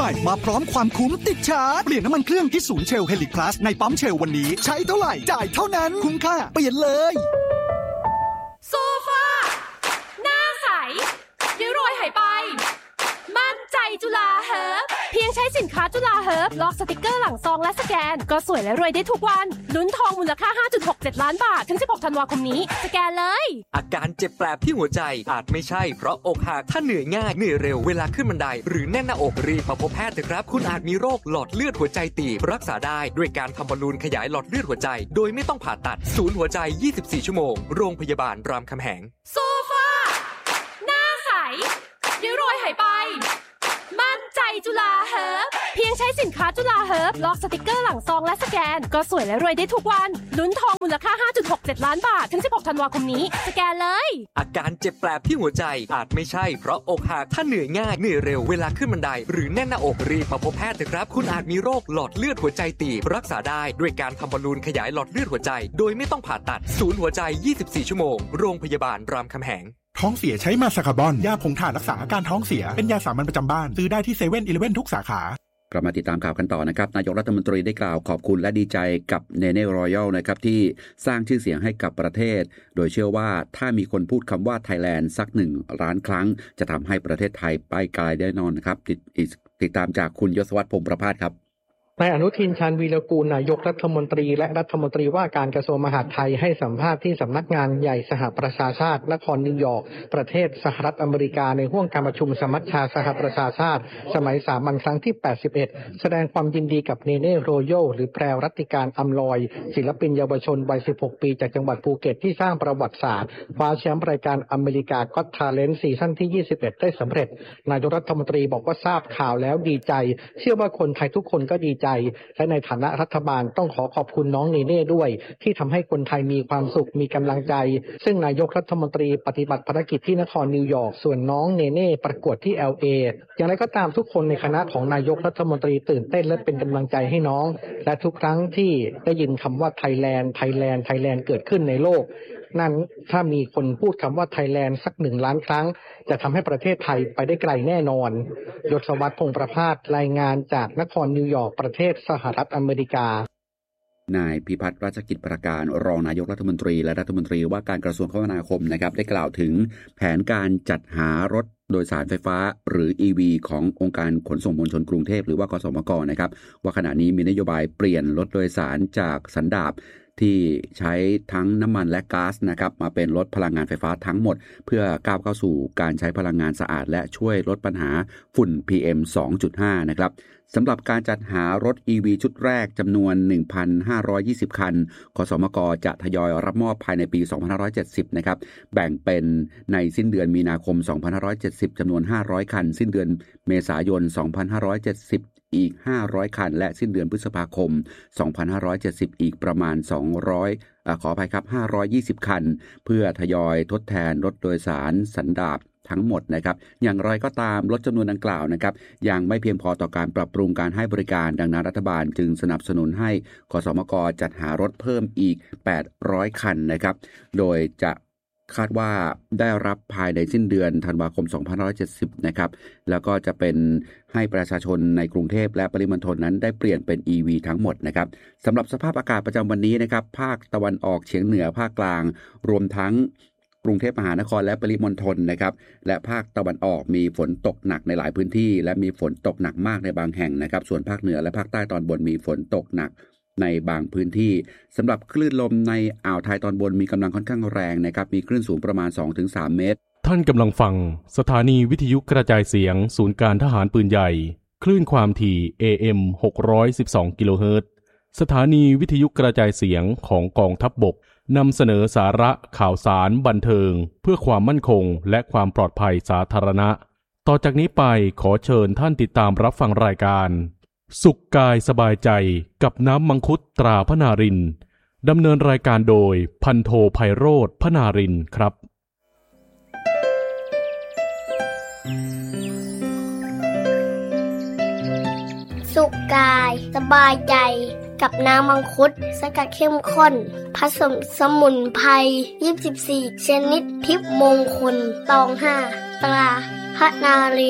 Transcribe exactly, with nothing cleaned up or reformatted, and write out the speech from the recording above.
ม่มาพร้อมความคุ้มติดชาร์จเปลี่ยนน้ำมันเครื่องที่ศูนย์เชล Helix Plus ในปั๊มเชลวันนี้ใช้เท่าไหร่จ่ายเท่านั้นคุ้มค่าเปลี่ยนเลยโซฟาหน้าใสริ้วรอยหายไปมั่นใจจุฬาเฮิร์บเพียงใช้สินค้าจุฬาเฮิร์บลอกสติกเกอร์หลังซองและสแกนก็สวยและรวยได้ทุกวันลุ้นทองมูลค่า ห้าจุดหกเจ็ด ล้านบาทถึงสิบหกธันวาคมนี้สแกนเลยอาการเจ็บแปลบที่หัวใจอาจไม่ใช่เพราะอกหักถ้าเหนื่อยง่ายเหนื่อยเร็วเวลาขึ้นบันไดหรือแน่นหน้าอกรีบมาพบแพทย์เถอะครับคุณอาจมีโรคหลอดเลือดหัวใจตีบรักษาได้ด้วยการทำบอลลูนขยายหลอดเลือดหัวใจโดยไม่ต้องผ่าตัดศูนย์หัวใจยี่สิบสี่ชั่วโมงโรงพยาบาลรามคำแหงโซฟาหน้าใสริ้วรอยหายไปมั่นใจจุฬาเฮิร์บเพียงใช้สินค้าจุฬาเฮิร์บลอกสติกเกอร์หลังซองและสแกนก็สวยและรวยได้ทุกวันลุ้นทองมูลค่า ห้าจุดหกเจ็ด ล้านบาทถึงสิบหกธันวาคมนี้สแกนเลยอาการเจ็บแปลบที่หัวใจอาจไม่ใช่เพราะอกหักถ้าเหนื่อยง่ายเหนื่อยเร็วเวลาขึ้นบันไดหรือแน่นหน้าอกรีบมาพบแพทย์เถอะครับคุณอาจมีโรคหลอดเลือดหัวใจตีบรักษาได้ด้วยการทำบอลลูนขยายหลอดเลือดหัวใจโดยไม่ต้องผ่าตัดศูนย์หัวใจยี่สิบสี่ชั่วโมงโรงพยาบาลรามคำแหงท้องเสียใช้มาซาคาบอนยาผงถ่านรักษาอาการท้องเสียเป็นยาสามัญประจำบ้านซื้อได้ที่เซเว่นอีเลฟเว่นทุกสาขากลับมาติดตามข่าวกันต่อนะครับนายกรัฐมนตรีได้กล่าวขอบคุณและดีใจกับเนเน่รอยัลนะครับที่สร้างชื่อเสียงให้กับประเทศโดยเชื่อว่าถ้ามีคนพูดคำว่าไทยแลนด์สักหนึ่งล้านครั้งจะทำให้ประเทศไทยไปไกลแน่นอนนะครับติดติดตามจากคุณยศวัฒน์พงษ์ประภาสครับนายอนุทินชาญวีรกูลนายกรัฐมนตรีและรัฐมนตรีว่าการกระทรวงมหาดไทยให้สัมภาษณ์ที่สำนักงานใหญ่สหประชาชาตินครนิวยอร์กประเทศสหรัฐอเมริกาในห้วงการประชุมสมัชชาสหประชาชาติสมัยสามัญครั้งที่แปดสิบเอ็ดแสดงความยินดีกับเนเน่โรยัลหรือแพรวรัตติการอำลอยศิลปินเยาวชนวัยสิบหกปีจากจังหวัดภูเก็ตที่สร้างประวัติศาสตร์คว้าแชมป์รายการอเมริกาก็อตทาเลนต์ซีซั่นที่ยี่สิบเอ็ดได้สำเร็จนายกรัฐมนตรีบอกว่าทราบข่าวแล้วดีใจเชื่อว่าคนไทยทุกคนก็ดีใจและในฐานะรัฐบาลต้องขอขอบคุณน้องเนเน่ด้วยที่ทำให้คนไทยมีความสุขมีกำลังใจซึ่งนายกรัฐมนตรีปฏิบัติภารกิจที่นครนิวยอร์กส่วนน้องเนเน่ประกวดที่ แอล เอ อย่างไรก็ตามทุกคนในคณะของนายกรัฐมนตรีตื่นเต้นและเป็นกำลังใจให้น้องและทุกครั้งที่ได้ยินคำว่าไทยแลนด์ไทยแลนด์ไทยแลนด์เกิดขึ้นในโลกนั่นถ้ามีคนพูดคำว่าไทยแลนด์สักหนึ่งล้านครั้งจะทำให้ประเทศไทยไปได้ไกลแน่นอนยศวัฒน์พงษ์ประภาสรายงานจากนครนิวยอร์กประเทศสหรัฐอเมริกานายพิพัฒน์ราชกิจประการรองนายกรัฐมนตรีและรัฐมนตรีว่าการกระทรวงคมนาคมนะครับได้กล่าวถึงแผนการจัดหารถโดยสารไฟฟ้าหรือ อี วี ขององค์การขนส่งมวลชนกรุงเทพหรือว่ากสมกนะครับว่าขณะนี้มีนโยบายเปลี่ยนรถโดยสารจากสันดาปที่ใช้ทั้งน้ำมันและก๊าซนะครับมาเป็นรถพลังงานไฟฟ้าทั้งหมดเพื่อก้าวเข้าสู่การใช้พลังงานสะอาดและช่วยลดปัญหาฝุ่น พี เอ็ม สองจุดห้า นะครับสำหรับการจัดหารถ อี วี ชุดแรกจำนวน หนึ่งพันห้าร้อยยี่สิบ คันขสมกจะทยอยรับมอบภายในปี สองพันห้าร้อยเจ็ดสิบ นะครับแบ่งเป็นในสิ้นเดือนมีนาคม สองพันห้าร้อยเจ็ดสิบ จำนวน ห้าร้อย คันสิ้นเดือนเมษายน สองพันห้าร้อยเจ็ดสิบอีกห้าร้อยคันและสิ้นเดือนพฤษภาคมสองพันห้าร้อยเจ็ดสิบอีกประมาณสองร้อยอ่าขออภัยครับห้าร้อยยี่สิบคันเพื่อทยอยทดแทนรถโดยสารสันดาปทั้งหมดนะครับอย่างไรก็ตามรถจำนวนดังกล่าวนะครับยังไม่เพียงพอต่อการปรับปรุงการให้บริการดังนั้นรัฐบาลจึงสนับสนุนให้ขสมกจัดหารถเพิ่มอีกแปดร้อยคันนะครับโดยจะคาดว่าได้รับภายในสิ้นเดือนธันวาคมสองพันห้าร้อยเจ็ดสิบนะครับแล้วก็จะเป็นให้ประชาชนในกรุงเทพและปริมณฑลนั้นได้เปลี่ยนเป็น อี วี ทั้งหมดนะครับสำหรับสภาพอากาศประจำวันนี้นะครับภาคตะวันออกเฉียงเหนือภาคกลางรวมทั้งกรุงเทพมหานครและปริมณฑลนะครับและภาคตะวันออกมีฝนตกหนักในหลายพื้นที่และมีฝนตกหนักมากในบางแห่งนะครับส่วนภาคเหนือและภาคใต้ตอนบนมีฝนตกหนักในบางพื้นที่สำหรับคลื่นลมในอ่าวไทยตอนบนมีกำลังค่อนข้างแรงนะครับมีคลื่นสูงประมาณ สองถึงสาม เมตรท่านกำลังฟังสถานีวิทยุกระจายเสียงศูนย์การทหารปืนใหญ่คลื่นความถี่ เอ เอ็ม หกร้อยสิบสอง กิโลเฮิรตซ์สถานีวิทยุกระจายเสียงของกองทัพบกนำเสนอสาระข่าวสารบันเทิงเพื่อความมั่นคงและความปลอดภัยสาธารณะต่อจากนี้ไปขอเชิญท่านติดตามรับฟังรายการสุขกายสบายใจกับน้ำมังคุดตราพนารินดำเนินรายการโดยพันโทไพโรจน์พนารินครับสุขกายสบายใจกับน้ำมังคุดสกัดเข้มข้นผสมสมุนไพรยี่สิบสี่ชนิดทิพย์มงคลตองห้าตราพนาริน